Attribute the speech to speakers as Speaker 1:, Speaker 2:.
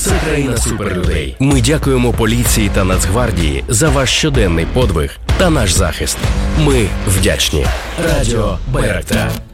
Speaker 1: Це країна суперлюдей. Ми дякуємо поліції та Нацгвардії за ваш щоденний подвиг та наш захист. Ми вдячні. Радіо Байрактар.